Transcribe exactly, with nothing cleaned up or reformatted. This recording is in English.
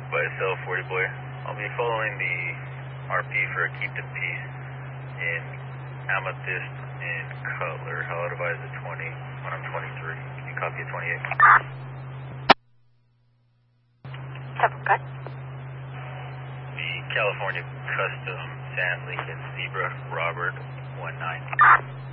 by cell forty boy. I'll be following the R P for a keep the peace in Amethyst and Cutler. I'll advise a twenty when I'm twenty-three. Can you copy a twenty-eight? Seven cut. The California Custom San Lincoln Zebra, Robert, one nine.